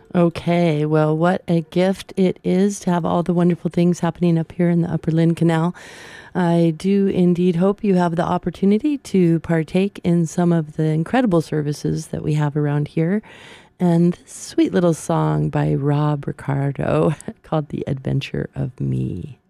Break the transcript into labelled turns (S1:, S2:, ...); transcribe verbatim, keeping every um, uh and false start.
S1: Okay, well, what a gift it is to have all the wonderful things happening up here in the Upper Lynn Canal. I do indeed hope you have the opportunity to partake in some of the incredible services that we have around here. And this sweet little song by Rob Ricardo called The Adventure of Me.